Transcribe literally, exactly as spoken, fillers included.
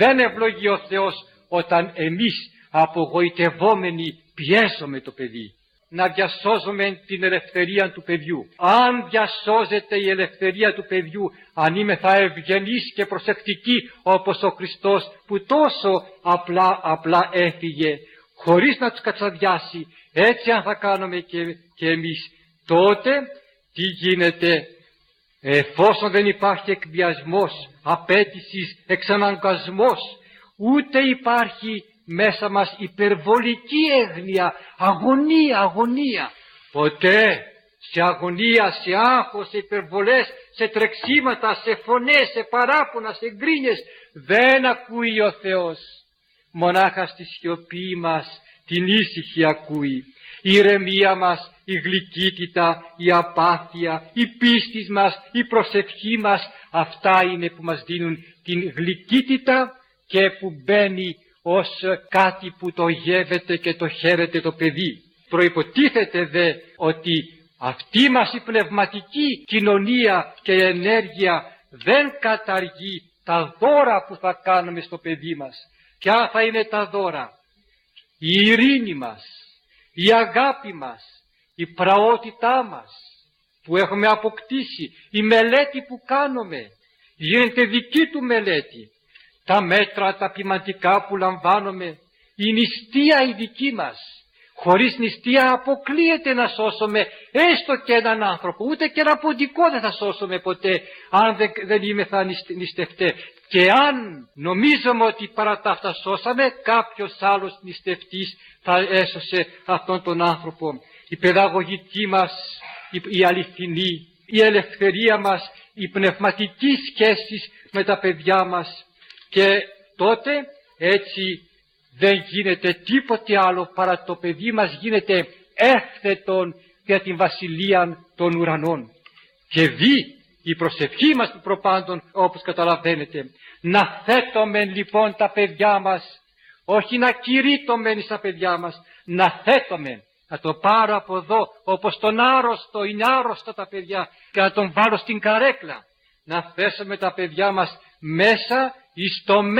Δεν ευλογεί ο Θεός όταν εμείς απογοητευόμενοι πιέσουμε το παιδί. Να διασώζουμε την ελευθερία του παιδιού. Αν διασώζεται η ελευθερία του παιδιού, αν είμαι θα ευγενείς και προσεκτικοί όπως ο Χριστός που τόσο απλά απλά έφυγε χωρίς να τους κατσαδιάσει, έτσι αν θα κάνουμε και, και εμείς, τότε τι γίνεται? Εφόσον δεν υπάρχει εκβιασμός, απέτησης, εξαναγκασμός, ούτε υπάρχει μέσα μας υπερβολική έγνοια, αγωνία, αγωνία. Ποτέ σε αγωνία, σε άγχος, σε υπερβολές, σε τρεξίματα, σε φωνές, σε παράπονα, σε γκρίνιες δεν ακούει ο Θεός. Μονάχα στη σιωπή μας την ήσυχη ακούει. Η ηρεμία μας, η γλυκύτητα, η απάθεια, η πίστη μας, η προσευχή μας, αυτά είναι που μας δίνουν την γλυκύτητα και που μπαίνει ως κάτι που το γεύεται και το χαίρεται το παιδί. Προϋποτίθεται δε ότι αυτή μας η πνευματική κοινωνία και ενέργεια δεν καταργεί τα δώρα που θα κάνουμε στο παιδί μας. Ποια θα είναι τα δώρα? Η ειρήνη μας, η αγάπη μας, η πραότητά μας που έχουμε αποκτήσει, η μελέτη που κάνουμε, γίνεται δική του μελέτη. Τα μέτρα, τα ποιηματικά που λαμβάνουμε, η νηστεία η δική μας. Χωρίς νηστεία αποκλείεται να σώσουμε έστω και έναν άνθρωπο, ούτε και ένα ποντικό δεν θα σώσουμε ποτέ αν δεν, δεν είμαι θα νηστευτέ. Και αν νομίζουμε ότι παρά τα αυτά σώσαμε, κάποιος άλλος νηστευτής θα έσωσε αυτόν τον άνθρωπο. Η παιδαγωγική μας, η, η αληθινή, η ελευθερία μας, η πνευματική σχέση με τα παιδιά μας. Και τότε έτσι δεν γίνεται τίποτε άλλο παρά το παιδί μας γίνεται εύθετον για την βασιλεία των ουρανών. Και δει η προσευχή μας του προπάντων, όπως καταλαβαίνετε, να θέτουμε λοιπόν τα παιδιά μας, όχι να κηρύττουμε στα παιδιά μας, να θέτουμε, να το πάρω από εδώ όπως τον άρρωστο, είναι άρρωστα τα παιδιά και να τον βάλω στην καρέκλα, να θέσουμε τα παιδιά μας μέσα εις το